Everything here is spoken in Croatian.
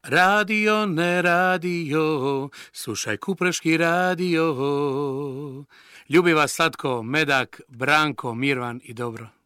Radio, ne radio, slušaj Kupreški radio. Ljubi vas Slatko, Medak, Branko, Mirvan i Dobro.